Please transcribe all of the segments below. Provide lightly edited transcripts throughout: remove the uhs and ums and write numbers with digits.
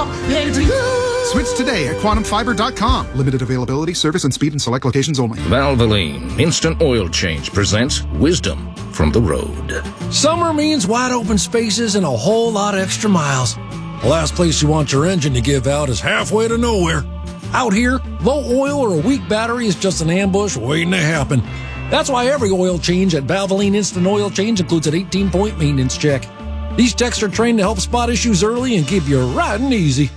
into you. Switch today at quantumfiber.com. Limited availability, service and speed in select locations only. Valvoline Instant Oil Change presents wisdom from the road. Summer means wide open spaces and a whole lot of extra miles. The last place you want your engine to give out is halfway to nowhere. Out here, low oil or a weak battery is just an ambush waiting to happen. That's why every oil change at Valvoline Instant Oil Change includes an 18-point maintenance check. These techs are trained to help spot issues early and keep you riding easy.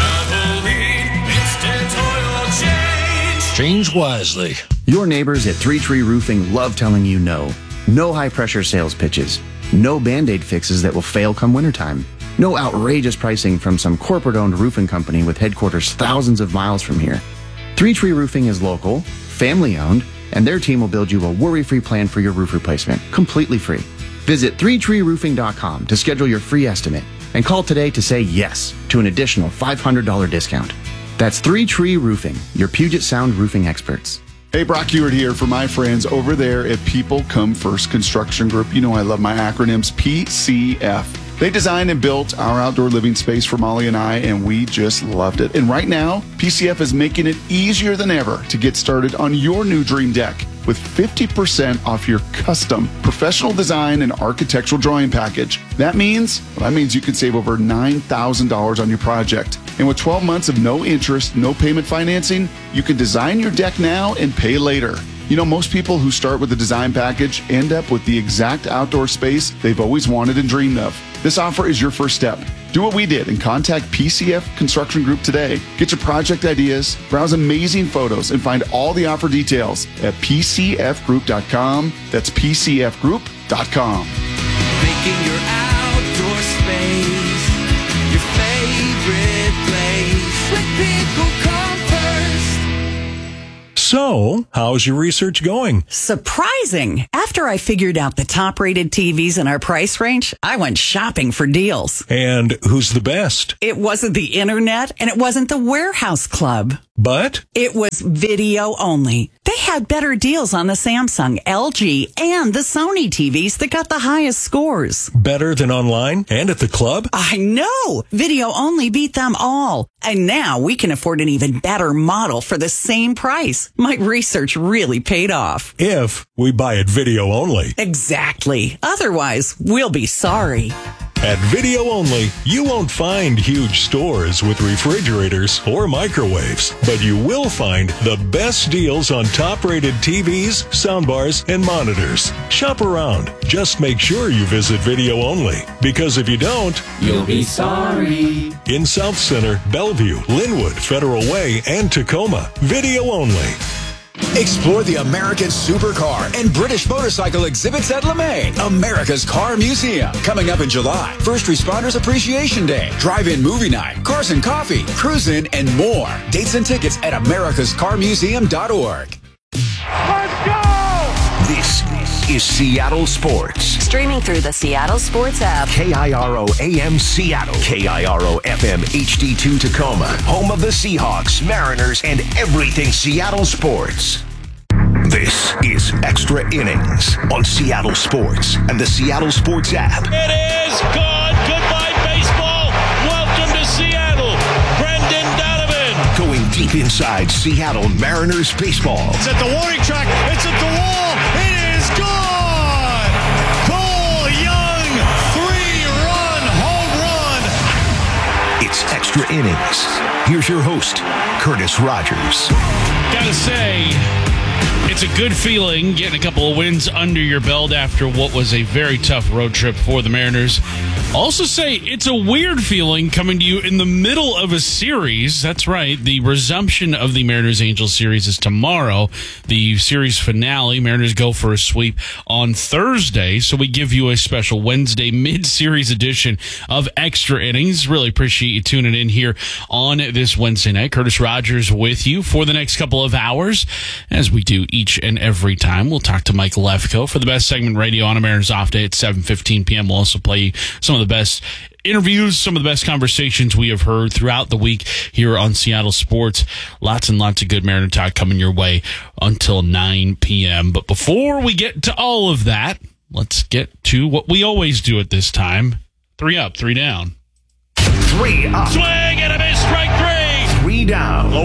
Valvoline Instant Oil Change. Change wisely. Your neighbors at Three Tree Roofing love telling you no. No high-pressure sales pitches. No Band-Aid fixes that will fail come wintertime. No outrageous pricing from some corporate-owned roofing company with headquarters thousands of miles from here. Three Tree Roofing is local, family-owned, and their team will build you a worry-free plan for your roof replacement, completely free. Visit 3treeroofing.com to schedule your free estimate and call today to say yes to an additional $500 discount. That's 3 Tree Roofing, your Puget Sound roofing experts. Hey, Brock Hewitt here for my friends over there at People Come First Construction Group. You know I love my acronyms, PCF. They designed and built our outdoor living space for Molly and I, and we just loved it. And right now, PCF is making it easier than ever to get started on your new dream deck with 50% off your custom professional design and architectural drawing package. That means you can save over $9,000 on your project. And with 12 months of no interest, no payment financing, you can design your deck now and pay later. You know, most people who start with a design package end up with the exact outdoor space they've always wanted and dreamed of. This offer is your first step. Do what we did and contact PCF Construction Group today. Get your project ideas, browse amazing photos, and find all the offer details at PCFgroup.com. That's PCFgroup.com. Making your outdoor space your favorite place. Let people come first. So, how's your research going? Surprising. After I figured out the top-rated TVs in our price range, I went shopping for deals. And who's the best? It wasn't the internet, and it wasn't the Warehouse Club. But? It was video only. They had better deals on the Samsung, LG, and the Sony TVs that got the highest scores. Better than online and at the club? I know! Video only beat them all. And now we can afford an even better model for the same price. My research really paid off. If we buy it video only. Exactly. Otherwise, we'll be sorry. At Video Only, you won't find huge stores with refrigerators or microwaves, but you will find the best deals on top-rated TVs, soundbars, and monitors. Shop around. Just make sure you visit Video Only, because if you don't, You'll be sorry. in South Center, Bellevue, Linwood, Federal Way, and Tacoma, Video Only. Explore the American Supercar and British Motorcycle exhibits at LeMay, America's Car Museum. Coming up in July, First Responders Appreciation Day, drive-in movie night, cars and coffee, cruise-in, and more. Dates and tickets at americascarmuseum.org. Let's go! This is Seattle Sports. Streaming through the Seattle Sports app. KIRO AM Seattle. KIRO FM HD2 Tacoma. Home of the Seahawks, Mariners, and everything Seattle sports. This is Extra Innings on Seattle Sports and the Seattle Sports app. It is good. Goodbye, baseball. Welcome to Seattle. Brendan Donovan. Going deep inside Seattle Mariners baseball. It's at the warning track. It's at the wall. It is gone. Cole Young, 3-run home run. It's Extra Innings. Here's your host, Curtis Rogers. Gotta say, it's a good feeling getting a couple of wins under your belt after what was a very tough road trip for the Mariners. Also say it's a weird feeling coming to you in the middle of a series. That's right. The resumption of the Mariners-Angels series is tomorrow. The series finale, Mariners go for a sweep on Thursday. So we give you a special Wednesday mid-series edition of Extra Innings. Really appreciate you tuning in here on this Wednesday night. Curtis Rogers with you for the next couple of hours, as we do each and every time. We'll talk to Mike Lefko for the best segment radio on a Mariners off day at 7:15 p.m. We'll also play some of the best interviews, some of the best conversations we have heard throughout the week here on Seattle Sports. Lots and lots of good Mariner talk coming your way until 9 p.m. But before we get to all of that, let's get to what we always do at this time. 3 up, 3 down. 3 up. Swing and a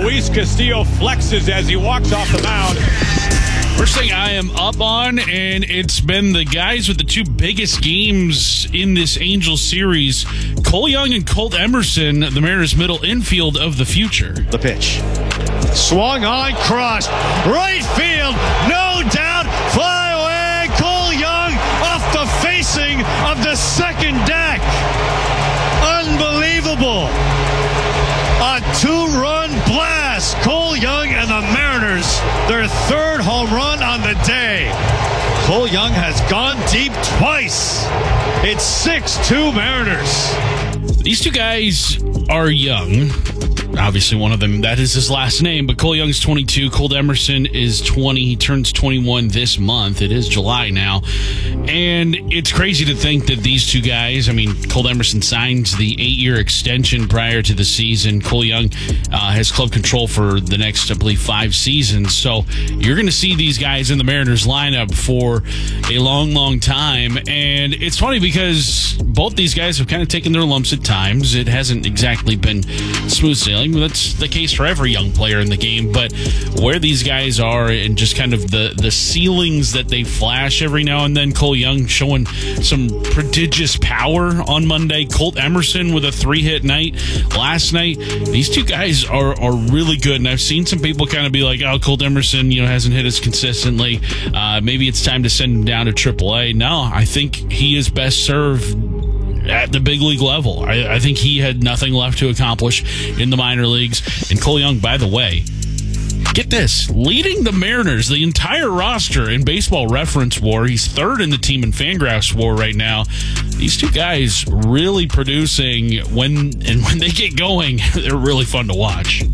Luis Castillo flexes as he walks off the mound. First thing I am up on, and it's been the guys with the two biggest games in this Angels series, Cole Young and Colt Emerson, the Mariners' middle infield of the future. The pitch. Swung on, crossed. Right field, no doubt. Fly away. Cole Young off the facing of the second deck. Unbelievable. A two-run blast. Cole Young and the Mariners, their third home run on the day. Cole Young has gone deep twice. It's 6-2 Mariners. These two guys are young. Obviously, one of them, that is his last name, but Cole Young's 22. Colt Emerson is 20. He turns 21 this month. It is July now. And it's crazy to think that these two guys, I mean, Colt Emerson signs the 8-year extension prior to the season. Cole Young has club control for the next, I believe, 5 seasons. So you're going to see these guys in the Mariners lineup for a long, long time. And it's funny because both these guys have kind of taken their lumps at times. It hasn't exactly been smooth sailing. That's the case for every young player in the game, but where these guys are and just kind of the ceilings that they flash every now and then, Cole Young showing some prodigious power on Monday, Colt Emerson with a 3-hit night last night. These two guys are really good, and I've seen some people kind of be like, oh, Colt Emerson, hasn't hit as consistently. Maybe it's time to send him down to AAA. No, I think he is best served at the big league level. I think he had nothing left to accomplish in the minor leagues. And Cole Young, by the way, get this, leading the Mariners, the entire roster in Baseball Reference WAR. He's third in the team in Fangraphs WAR right now. These two guys really producing when they get going, they're really fun to watch.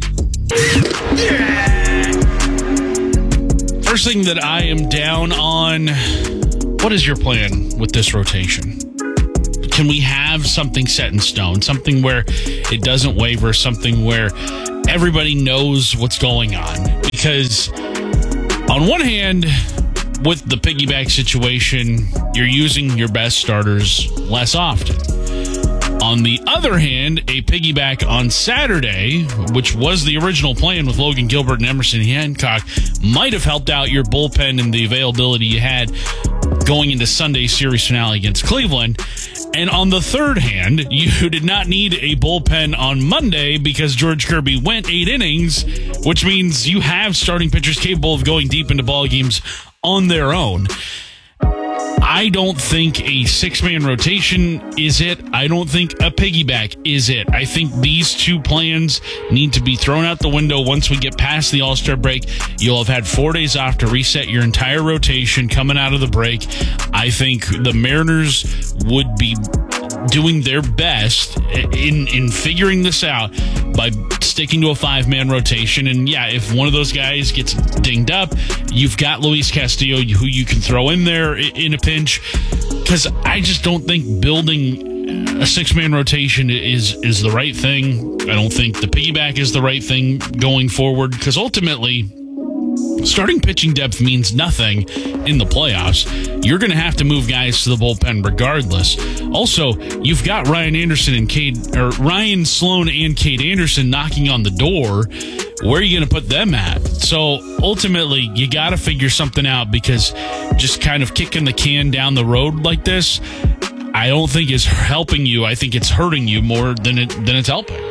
First thing that I am down on, what is your plan with this rotation? Can we have something set in stone, something where it doesn't waver, something where everybody knows what's going on? Because on one hand, with the piggyback situation, you're using your best starters less often. On the other hand, a piggyback on Saturday, which was the original plan with Logan Gilbert and Emerson Hancock, might have helped out your bullpen and the availability you had going into Sunday's series finale against Cleveland. And on the third hand, you did not need a bullpen on Monday because George Kirby went 8 innings, which means you have starting pitchers capable of going deep into ball games on their own. I don't think a 6-man rotation is it. I don't think a piggyback is it. I think these two plans need to be thrown out the window once we get past the All-Star break. You'll have had 4 days off to reset your entire rotation coming out of the break. I think the Mariners would be doing their best in figuring this out by sticking to a 5-man rotation. And yeah, if one of those guys gets dinged up, you've got Luis Castillo who you can throw in there in a pinch. Because I just don't think building a 6-man rotation is the right thing. I don't think the piggyback is the right thing going forward, because ultimately starting pitching depth means nothing in the playoffs. You're going to have to move guys to the bullpen regardless. Also, you've got Ryan Sloan and Cade Anderson knocking on the door. Where are you going to put them at? So ultimately, you got to figure something out, because just kind of kicking the can down the road like this, I don't think is helping you. I think it's hurting you more than it's helping.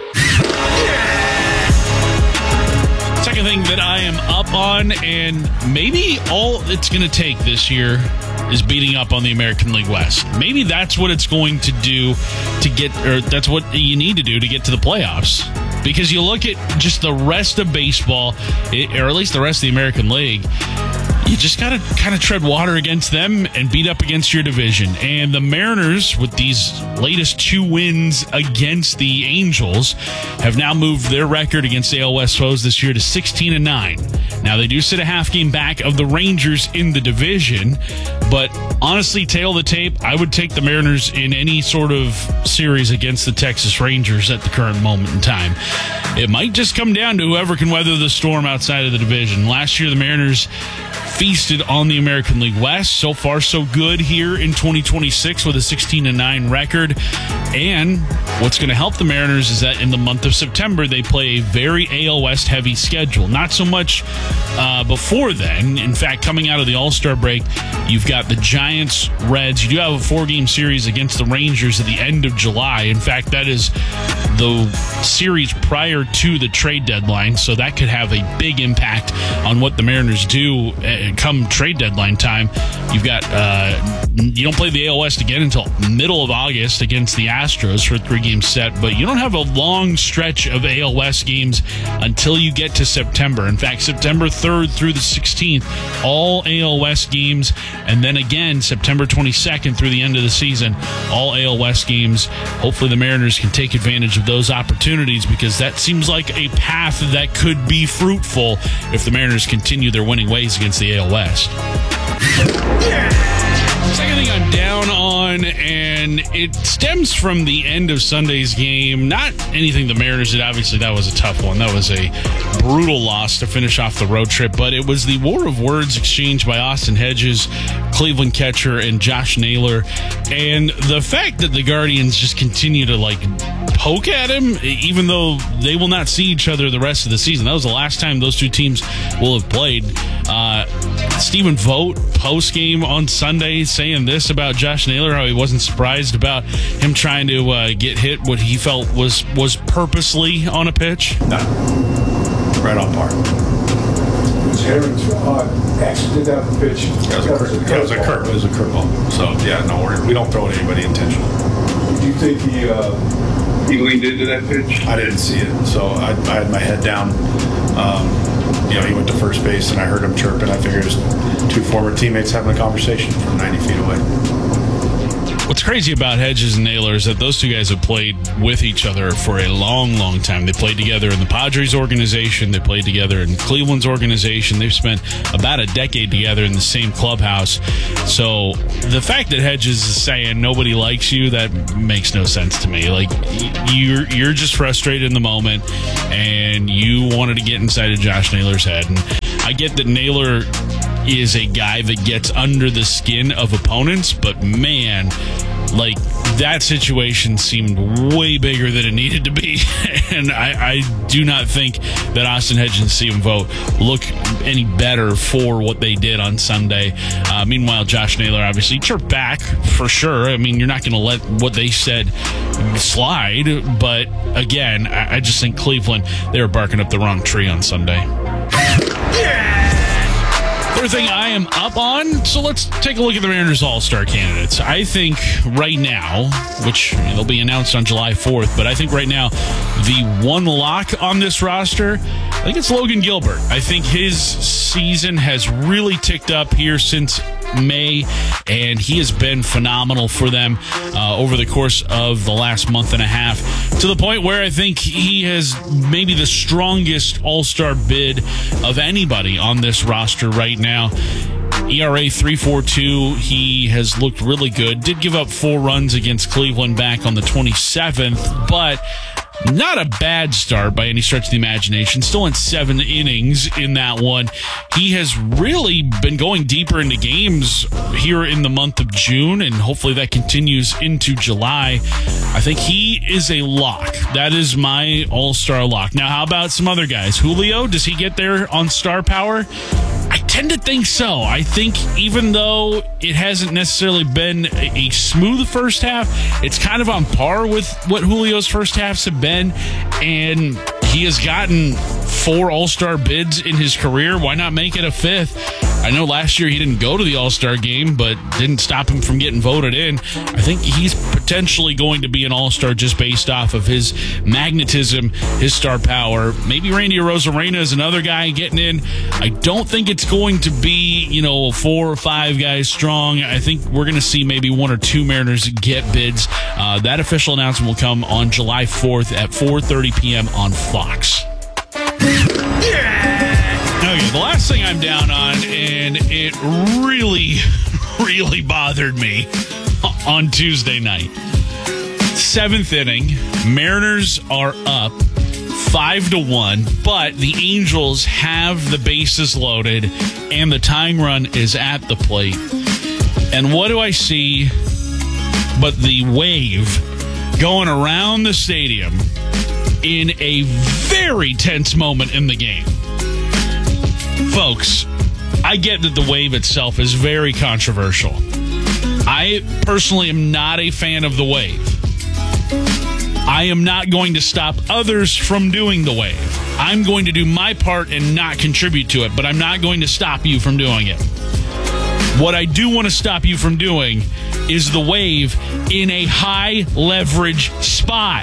Second thing that I am up on, and maybe all it's going to take this year is beating up on the American League West. Maybe that's what it's going to do to get, or that's what you need to do to get to the playoffs. Because you look at just the rest of baseball, or at least the rest of the American League, you just got to kind of tread water against them and beat up against your division. And the Mariners, with these latest 2 wins against the Angels, have now moved their record against AL West foes this year to 16-9. Now, they do sit a half game back of the Rangers in the division, but honestly, tail the tape, I would take the Mariners in any sort of series against the Texas Rangers at the current moment in time. It might just come down to whoever can weather the storm outside of the division. Last year, the Mariners feasted on the American League West. So far, so good here in 2026 with a 16-9 record. And what's going to help the Mariners is that in the month of September, they play a very AL West heavy schedule. Not so much before then. In fact, coming out of the All-Star break, you've got the Giants, Reds. You do have a 4-game series against the Rangers at the end of July. In fact, that is the series prior to the trade deadline, so that could have a big impact on what the Mariners do come trade deadline time. You've got you don't play the AL West again until middle of August against the Astros for a 3-game set, but you don't have a long stretch of AL West games until you get to September. In fact, September 3rd through the 16th, all AL West games, and then again September 22nd through the end of the season, all AL West games. Hopefully the Mariners can take advantage of those opportunities, because that seems like a path that could be fruitful if the Mariners continue their winning ways against the AL West. Second thing I'm down on, and it stems from the end of Sunday's game. Not anything the Mariners did. Obviously, that was a tough one. That was a brutal loss to finish off the road trip. But it was the war of words exchanged by Austin Hedges, Cleveland catcher, and Josh Naylor. And the fact that the Guardians just continue to, poke at him, even though they will not see each other the rest of the season. That was the last time those two teams will have played. Stephen Vogt, post-game on Sunday, saying this about Josh Naylor, how he wasn't surprised about him trying to get hit what he felt was purposely on a pitch. No. Right on par. Was Herring's accident out the pitch? It was a curveball. So, yeah, no, we don't throw at anybody intentionally. Do you think he leaned into that pitch? I didn't see it, so I had my head down. He went to first base, and I heard him chirping. I figured it was two former teammates having a conversation from 90 feet away. What's crazy about Hedges and Naylor is that those two guys have played with each other for a long, long time. They played together in the Padres organization. They played together in Cleveland's organization. They've spent about a decade together in the same clubhouse. So the fact that Hedges is saying nobody likes you, that makes no sense to me. You're just frustrated in the moment, and you wanted to get inside of Josh Naylor's head. And I get that Naylor is a guy that gets under the skin of opponents, but man, that situation seemed way bigger than it needed to be. And I do not think that Austin Hedges and Stephen Vogt look any better for what they did on Sunday. Meanwhile, Josh Naylor obviously chirped back for sure. I mean, you're not going to let what they said slide, but again, I just think Cleveland, they were barking up the wrong tree on Sunday. Third thing I am up on, so let's take a look at the Mariners All-Star candidates. I think right now, which they'll be announced on July 4th, but I think right now the one lock on this roster, I think it's Logan Gilbert. I think his season has really ticked up here since May, and he has been phenomenal for them over the course of the last month and a half, to the point where I think he has maybe the strongest all-star bid of anybody on this roster right now. ERA 3.42. He has looked really good. Did give up 4 runs against Cleveland back on the 27th, but not a bad start by any stretch of the imagination. Still in 7 innings in that one. He has really been going deeper into games here in the month of June, and hopefully that continues into July. I think he is a lock. That is my all-star lock. Now, how about some other guys? Julio, does he get there on star power? I tend to think so. I think even though it hasn't necessarily been a smooth first half, it's kind of on par with what Julio's first halves have been, and he has gotten 4 all-star bids in his career. Why not make it a 5th? I know last year he didn't go to the all-star game, but didn't stop him from getting voted in. I think he's potentially going to be an all-star just based off of his magnetism, his star power. Maybe Randy Arozarena is another guy getting in. I don't think it's going to be, 4 or 5 guys strong. I think we're going to see maybe 1 or 2 Mariners get bids. That official announcement will come on July 4th at 4:30 p.m. on Fox. Okay, the last thing I'm down on, and it really, really bothered me on Tuesday night. 7th inning, Mariners are up 5-1, but the Angels have the bases loaded and the tying run is at the plate. And what do I see but the wave going around the stadium in a very tense moment in the game? Folks, I get that the wave itself is very controversial. I personally am not a fan of the wave. I am not going to stop others from doing the wave. I'm going to do my part and not contribute to it, but I'm not going to stop you from doing it. What I do want to stop you from doing is the wave in a high leverage spot.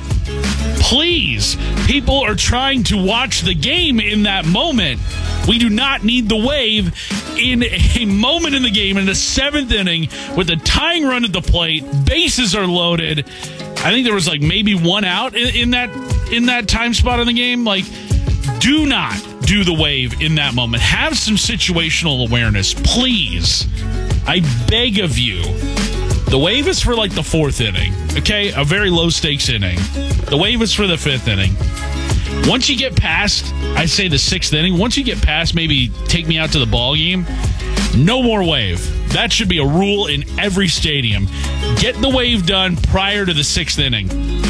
Please, people are trying to watch the game in that moment. We do not need the wave in a moment in the game in the 7th inning with a tying run at the plate. Bases are loaded. I think there was like maybe one out in that time spot in the game. Like, do not do the wave in that moment. Have some situational awareness, please. I beg of you. The wave is for like the 4th inning, okay? A very low stakes inning. The wave is for the 5th inning. Once you get past, I say the 6th inning, once you get past maybe take me out to the ball game, no more wave. That should be a rule in every stadium. Get the wave done prior to the 6th inning.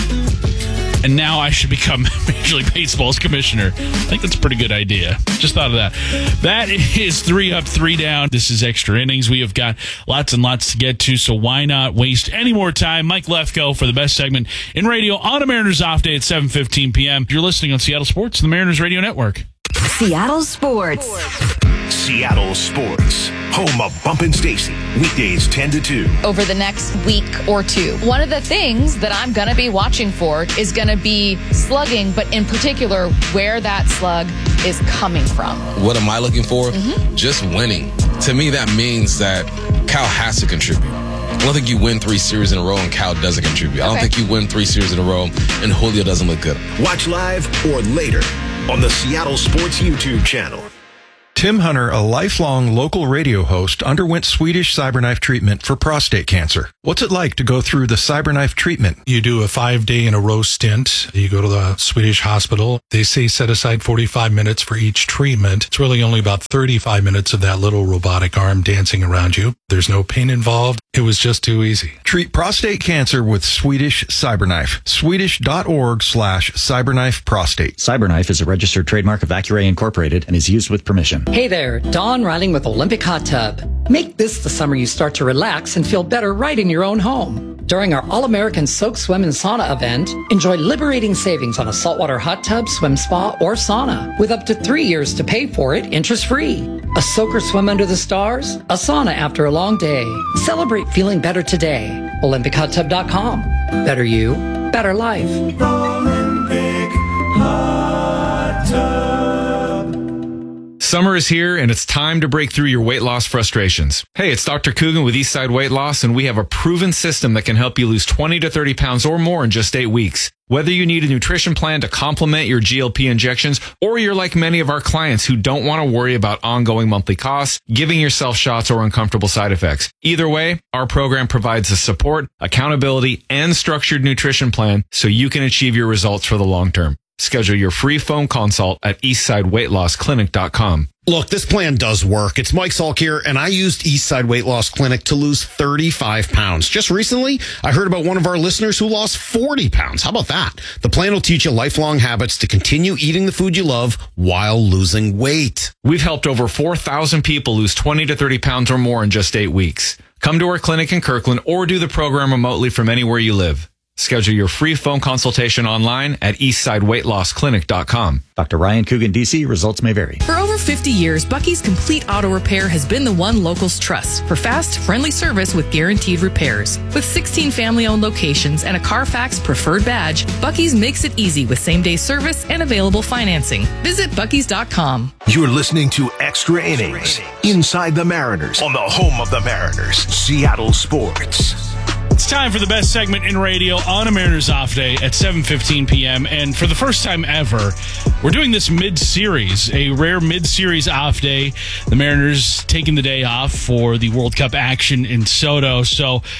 And now I should become Major League Baseball's commissioner. I think that's a pretty good idea. Just thought of that. That is 3 up, 3 down. This is Extra Innings. We have got lots and lots to get to, so why not waste any more time? Mike Lefko for the best segment in radio on a Mariners off day at 7:15 p.m. You're listening on Seattle Sports, the Mariners Radio Network. Seattle Sports. Seattle Sports, home of Bump and Stacy, weekdays 10 to 2. Over the next week or two. One of the things that I'm going to be watching for is going to be slugging, but in particular, where that slug is coming from. What am I looking for? Just winning. To me, that means that Cal has to contribute. I don't think you win 3 series in a row and Cal doesn't contribute. I don't think you win 3 series in a row and Julio doesn't look good. Watch live or later on the Seattle Sports YouTube channel. Tim Hunter, a lifelong local radio host, underwent Swedish CyberKnife treatment for prostate cancer. What's it like to go through the CyberKnife treatment? You do a 5-day-in-a-row stint. You go to the Swedish hospital. They say set aside 45 minutes for each treatment. It's really only about 35 minutes of that little robotic arm dancing around you. There's no pain involved. It was just too easy. Treat prostate cancer with Swedish CyberKnife. Swedish.org/CyberKnife prostate. CyberKnife is a registered trademark of Accuray Incorporated and is used with permission. Hey there, Dawn Riding with Olympic Hot Tub. Make this the summer you start to relax and feel better right in your own home. During our All-American Soak, Swim, and Sauna event, enjoy liberating savings on a saltwater hot tub, swim spa, or sauna, with up to 3 years to pay for it interest-free. A soak or swim under the stars, a sauna after a long day. Celebrate feeling better today. OlympicHotTub.com. Better you, better life. Olympic Hot Tub. Summer is here, and it's time to break through your weight loss frustrations. Hey, it's Dr. Coogan with Eastside Weight Loss, and we have a proven system that can help you lose 20 to 30 pounds or more in just 8 weeks. Whether you need a nutrition plan to complement your GLP injections, or you're like many of our clients who don't want to worry about ongoing monthly costs, giving yourself shots, or uncomfortable side effects. Either way, our program provides the support, accountability, and structured nutrition plan so you can achieve your results for the long term. Schedule your free phone consult at eastsideweightlossklinik.com. Look, this plan does work. It's Mike Salk here, and I used Eastside Weight Loss Clinic to lose 35 pounds. Just recently, I heard about one of our listeners who lost 40 pounds. How about that? The plan will teach you lifelong habits to continue eating the food you love while losing weight. We've helped over 4,000 people lose 20 to 30 pounds or more in just 8 weeks. Come to our clinic in Kirkland or do the program remotely from anywhere you live. Schedule your free phone consultation online at eastsideweightlossklinik.com. Dr. Ryan Coogan, D.C. Results may vary. For over 50 years, Bucky's Complete Auto Repair has been the one locals trust for fast, friendly service with guaranteed repairs. With 16 family-owned locations and a Carfax preferred badge, Bucky's makes it easy with same-day service and available financing. Visit Bucky's.com. You're listening to Extra Innings, Inside the Mariners, on the home of the Mariners, Seattle Sports. It's time for the best segment in radio on a Mariners off day at 7:15 p.m. And for the first time ever, we're doing this mid-series, a rare mid-series off day. The Mariners taking the day off for the World Cup action in Soto. So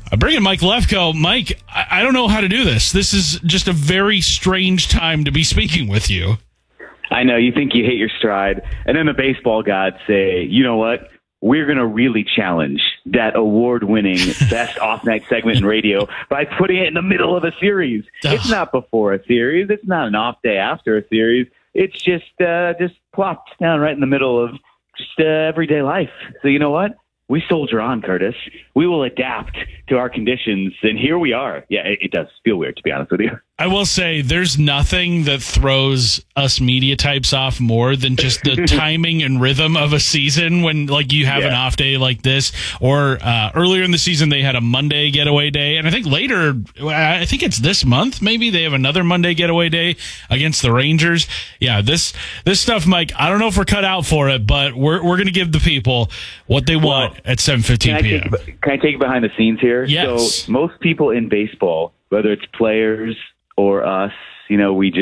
I bring in Mike Lefko. Mike, I don't know how to do this. This is just a very strange time to be speaking with you. I know, you think you hit your stride, and then the baseball gods say, you know what? We're going to really challenge that award-winning best off-night segment in radio by putting it in the middle of a series. It's not before a series. It's not an off day after a series. It's just plopped down right in the middle of just everyday life. So you know what? We soldier on, Curtis. We will adapt to our conditions, and here we are. Yeah, it does feel weird, to be honest with you. I will say there's nothing that throws us media types off more than just the timing and rhythm of a season when like you have an off day like this, or earlier in the season they had a Monday getaway day, and I think later, I think it's this month, maybe they have another Monday getaway day against the Rangers. Yeah, this stuff, Mike, I don't know if we're cut out for it, but we're going to give the people what they want at 7:15 p.m. Can I take you behind the scenes here? Yes. So most people in baseball, whether it's players or us, you know, we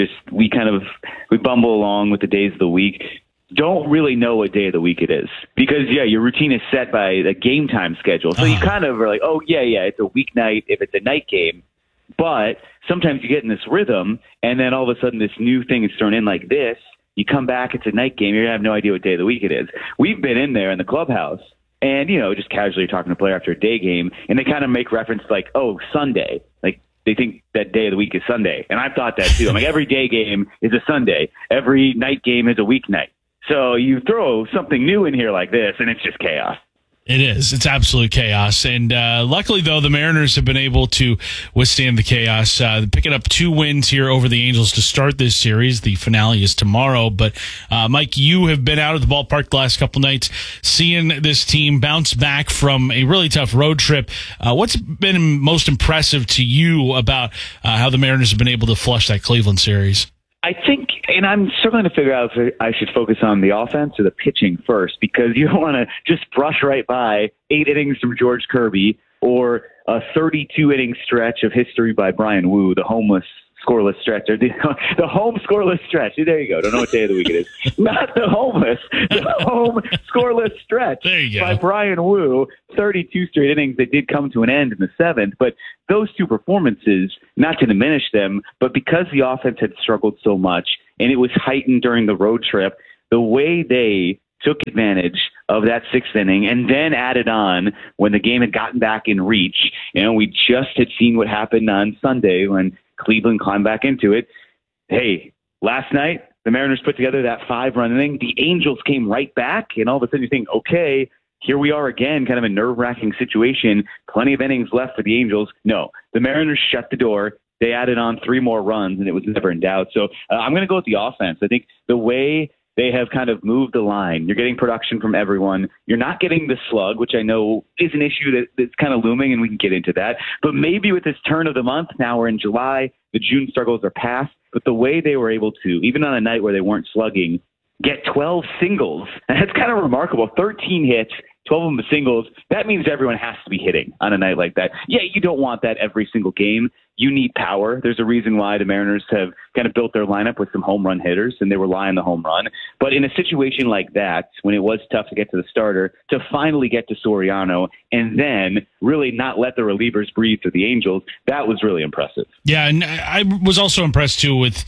bumble along with the days of the week, don't really know what day of the week it is. Because, your routine is set by the game time schedule. So you kind of are like, oh, yeah, it's a weeknight if it's a night game. But sometimes you get in this rhythm, and then all of a sudden this new thing is thrown in like this. You come back, it's a night game, you have no idea what day of the week it is. We've been in there in the clubhouse, and, just casually talking to a player after a day game, and they kind of make reference like, oh, Sunday. Like, they think that day of the week is Sunday. And I've thought that too. I'm like, every day game is a Sunday. Every night game is a weeknight. So you throw something new in here like this, and it's just chaos. It is. It's absolute chaos. And luckily, though, the Mariners have been able to withstand the chaos, picking up 2 wins here over the Angels to start this series. The finale is tomorrow. But, Mike, you have been out at the ballpark the last couple nights, seeing this team bounce back from a really tough road trip. What's been most impressive to you about how the Mariners have been able to flush that Cleveland series? I think, and I'm struggling to figure out if I should focus on the offense or the pitching first, because you don't want to just brush right by 8 innings from George Kirby or a 32-inning stretch of history by Brian Wu, the homeless scoreless stretch, or the home scoreless stretch. There you go. Don't know what day of the week it is. Not the homeless, the home scoreless stretch by Brian Wu. 32 straight innings that did come to an end in the 7th. But those 2 performances, not to diminish them, but because the offense had struggled so much and it was heightened during the road trip, the way they took advantage of that 6th inning and then added on when the game had gotten back in reach. We just had seen what happened on Sunday when Cleveland climbed back into it. Hey, last night, the Mariners put together that 5-run inning. The Angels came right back, and all of a sudden you think, okay, here we are again, kind of a nerve-wracking situation. Plenty of innings left for the Angels. No, the Mariners shut the door. They added on 3 more runs, and it was never in doubt. So I'm going to go with the offense. I think the way they have kind of moved the line. You're getting production from everyone. You're not getting the slug, which I know is an issue that's kind of looming, and we can get into that. But maybe with this turn of the month, now we're in July, the June struggles are past. But the way they were able to, even on a night where they weren't slugging, get 12 singles, and that's kind of remarkable. 13 hits, 12 of them singles. That means everyone has to be hitting on a night like that. Yeah, you don't want that every single game. You need power. There's a reason why the Mariners have kind of built their lineup with some home run hitters, and they rely on the home run. But in a situation like that, when it was tough to get to the starter, to finally get to Soriano and then really not let the relievers breathe to the Angels, that was really impressive. Yeah, and I was also impressed, too, with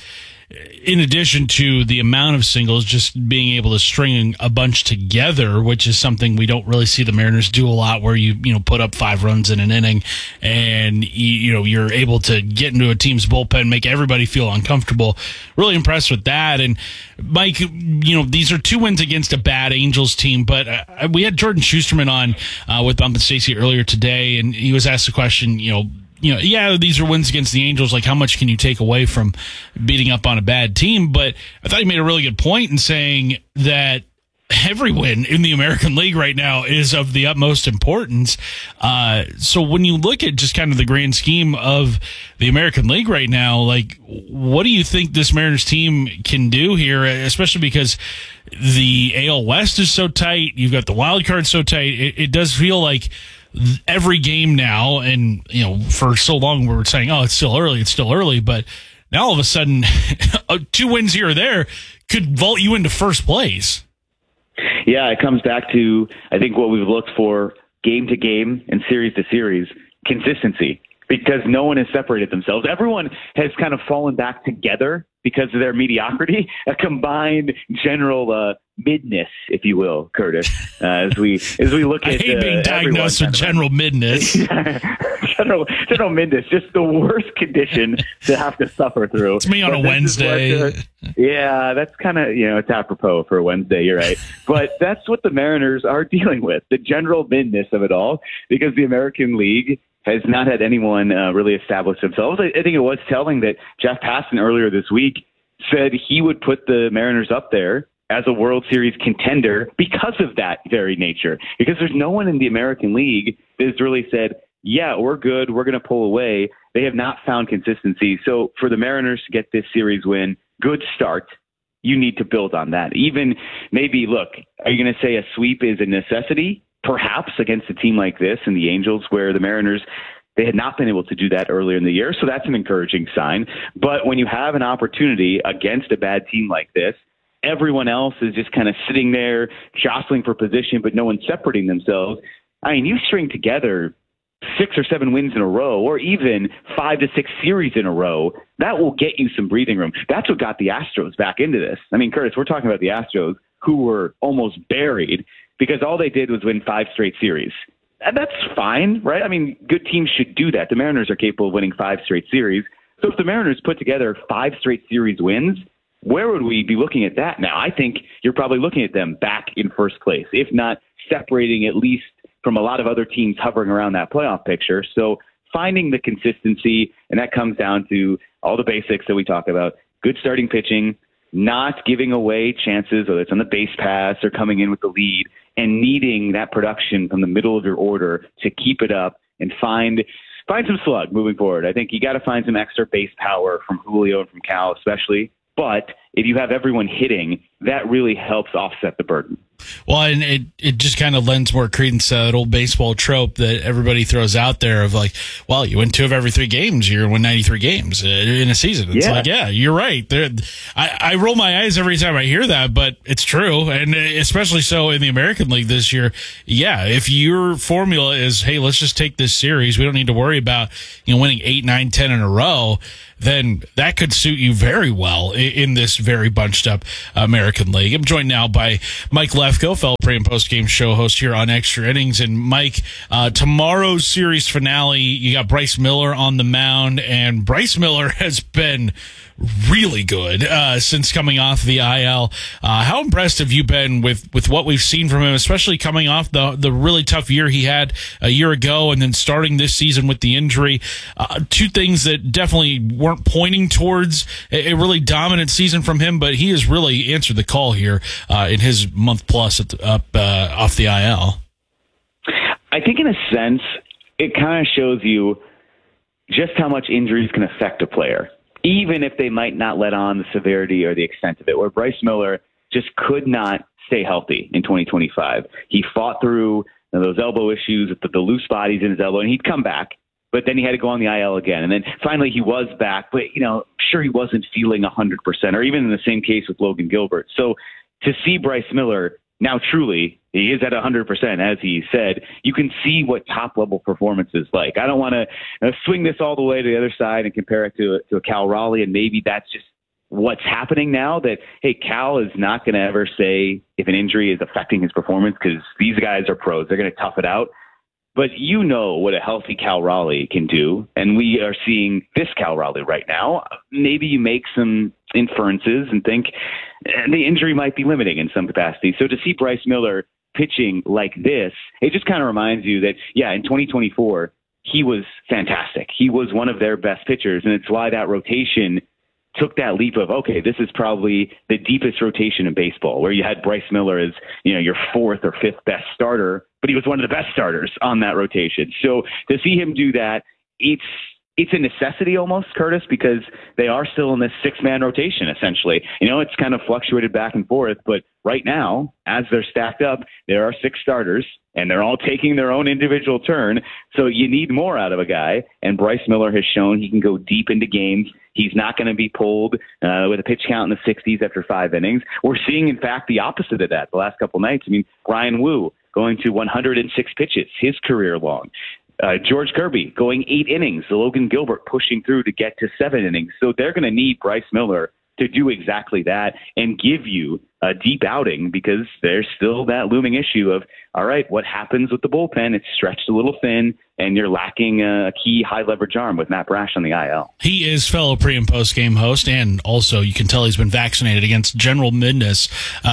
in addition to the amount of singles, just being able to string a bunch together, which is something we don't really see the Mariners do a lot, where you put up 5 runs in an inning and you're able to get into a team's bullpen, make everybody feel uncomfortable. Really impressed with that. And Mike, these are 2 wins against a bad Angels team, but we had Jordan Schusterman on with Bump and Stacy earlier today, and he was asked the question, these are wins against the Angels. Like, how much can you take away from beating up on a bad team? But I thought he made a really good point in saying that every win in the American League right now is of the utmost importance. So when you look at just kind of the grand scheme of the American League right now, like, what do you think this Mariners team can do here, especially because the AL West is so tight? You've got the wild card so tight. It does feel like every game now, and for so long we were saying, it's still early, but now all of a sudden 2 wins here or there could vault you into first place. Yeah, it comes back to, I think, what we've looked for game to game and series to series. consistency, because no one has separated themselves. Everyone has kind of fallen back together because of their mediocrity, a combined general midness, if you will, Curtis. As we look at, I hate being diagnosed with general midness. general midness, just the worst condition to have to suffer through. It's me on a Wednesday. Yeah, that's kind of, it's apropos for a Wednesday. You're right, but that's what the Mariners are dealing with, the general midness of it all, because the American League has not had anyone really establish themselves. I think it was telling that Jeff Passan earlier this week said he would put the Mariners up there as a World Series contender because of that very nature. Because there's no one in the American League that has really said, yeah, we're good, we're going to pull away. They have not found consistency. So for the Mariners to get this series win, good start. You need to build on that. Even maybe, look, are you going to say a sweep is a necessity? Perhaps against a team like this and the Angels, where the Mariners, they had not been able to do that earlier in the year. So that's an encouraging sign. But when you have an opportunity against a bad team like this, everyone else is just kind of sitting there jostling for position, but no one's separating themselves. I mean, you string together 6 or 7 wins in a row, or even 5 to 6 series in a row, that will get you some breathing room. That's what got the Astros back into this. I mean, Curtis, we're talking about the Astros, who were almost buried because all they did was win 5 straight series. And that's fine, right? I mean, good teams should do that. The Mariners are capable of winning 5 straight series. So if the Mariners put together 5 straight series wins, where would we be looking at that now? I think you're probably looking at them back in first place, if not separating at least from a lot of other teams hovering around that playoff picture. So finding the consistency, and that comes down to all the basics that we talk about, good starting pitching, not giving away chances, whether it's on the base pass or coming in with the lead, and needing that production from the middle of your order to keep it up and find some slug moving forward. I think you got to find some extra base power from Julio and from Cal especially. But if you have everyone hitting, that really helps offset the burden. Well, and it just kind of lends more credence to that old baseball trope that everybody throws out there of like, well, you win 2 of every 3 games, you're going to win 93 games in a season. It's like, yeah, you're right. I roll my eyes every time I hear that, but it's true. And especially so in the American League this year. Yeah, if your formula is, hey, let's just take this series, we don't need to worry about winning 8, 9, 10 in a row, then that could suit you very well in this very bunched up American League. I'm joined now by Mike Lefko, fellow pre- and post-game show host here on Extra Innings. And Mike, tomorrow's series finale, you got Bryce Miller on the mound, and Bryce Miller has been really good since coming off the IL. How impressed have you been with what we've seen from him, especially coming off the really tough year he had a year ago and then starting this season with the injury? 2 things that definitely weren't pointing towards a really dominant season from him, but he has really answered the call here in his month plus off the IL. I think in a sense, it kind of shows you just how much injuries can affect a player, even if they might not let on the severity or the extent of it, where Bryce Miller just could not stay healthy in 2025. He fought through those elbow issues with the loose bodies in his elbow, and he'd come back, but then he had to go on the IL again. And then finally he was back, but, sure, he wasn't feeling 100%, or even in the same case with Logan Gilbert. So to see Bryce Miller now truly, he is at 100%, as he said, you can see what top-level performance is like. I don't want to swing this all the way to the other side and compare it to a Cal Raleigh, and maybe that's just what's happening now, that, hey, Cal is not going to ever say if an injury is affecting his performance because these guys are pros. They're going to tough it out. But you know what a healthy Cal Raleigh can do, and we are seeing this Cal Raleigh right now. Maybe you make some inferences and think the injury might be limiting in some capacity. So to see Bryce Miller pitching like this, it just kind of reminds you that, yeah, in 2024, he was fantastic. He was one of their best pitchers, and it's why that rotation took that leap of, okay, this is probably the deepest rotation in baseball, where you had Bryce Miller as, your 4th or 5th best starter, but he was one of the best starters on that rotation. So to see him do that, it's a necessity almost, Curtis, because they are still in this 6-man rotation, essentially. It's kind of fluctuated back and forth, but right now, as they're stacked up, there are 6 starters, and they're all taking their own individual turn. So you need more out of a guy, and Bryce Miller has shown he can go deep into games. He's not going to be pulled with a pitch count in the 60s after 5 innings. We're seeing, in fact, the opposite of that the last couple nights. I mean, Ryan Wu going to 106 pitches, his career long. George Kirby going 8 innings, Logan Gilbert pushing through to get to 7 innings. So they're going to need Bryce Miller to do exactly that and give you a deep outing, because there's still that looming issue of, all right, what happens with the bullpen? It's stretched a little thin, and you're lacking a key high-leverage arm with Matt Brash on the IL. He is fellow pre- and post-game host, and also you can tell he's been vaccinated against general midness.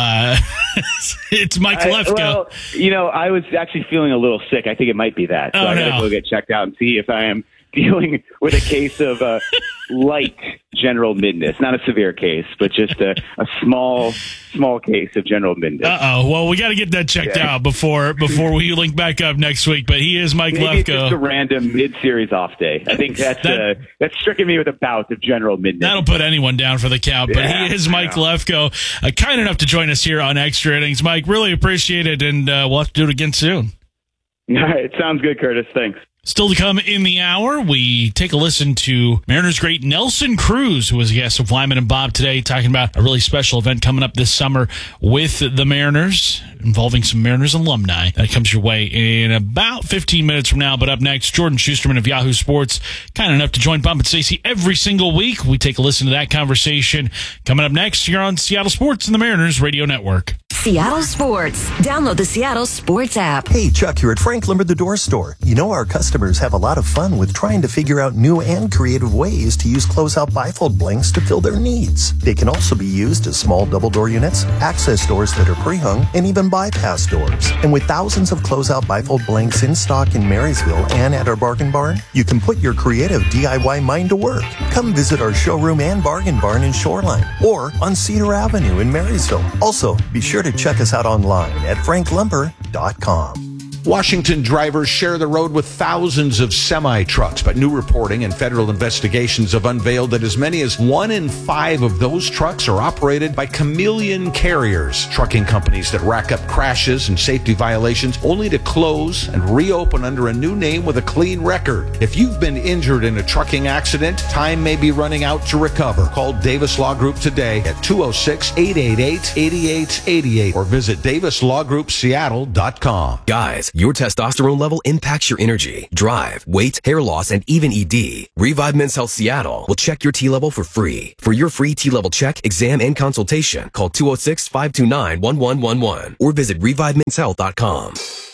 It's Mike Lefko. Well, I was actually feeling a little sick. I think it might be that. So I got to go get checked out and see if I am dealing with a case of light general midness. Not a severe case, but just a small case of general midness. Well, we got to get that checked out before we link back up next week. But he is Mike Lefko. It's just a random mid-series off day. I think that's stricken me with a bout of general midness. That'll put anyone down for the count. But he is Mike Lefko, kind enough to join us here on Extra Innings. Mike, really appreciate it, and we'll have to do it again soon. All right, sounds good, Curtis. Thanks. Still to come in the hour, we take a listen to Mariners great Nelson Cruz, who was a guest of Wyman and Bob today, talking about a really special event coming up this summer with the Mariners, involving some Mariners alumni. That comes your way in about 15 minutes from now. But up next, Jordan Schusterman of Yahoo Sports, kind enough to join Bump and Stacey every single week. We take a listen to that conversation. Coming up next, you're on Seattle Sports and the Mariners Radio Network. Seattle Sports. Download the Seattle Sports app. Hey, Chuck here at Frank Lumber the Door Store. You know our customers have a lot of fun with trying to figure out new and creative ways to use closeout bifold blanks to fill their needs. They can also be used as small double door units, access doors that are pre-hung, and even bypass doors. And with thousands of closeout bifold blanks in stock in Marysville and at our bargain barn, you can put your creative DIY mind to work. Come visit our showroom and bargain barn in Shoreline or on Cedar Avenue in Marysville. Also, be sure to check us out online at franklumber.com. Washington drivers share the road with thousands of semi-trucks, but new reporting and federal investigations have unveiled that as many as 1 in 5 of those trucks are operated by chameleon carriers, trucking companies that rack up crashes and safety violations only to close and reopen under a new name with a clean record. If you've been injured in a trucking accident, time may be running out to recover. Call Davis Law Group today at 206-888-8888 or visit davislawgroupseattle.com. Guys, your testosterone level impacts your energy, drive, weight, hair loss, and even ED. Revive Men's Health Seattle will check your T level for free. For your free T level check, exam, and consultation, call 206-529-1111 or visit revivemenshealth.com.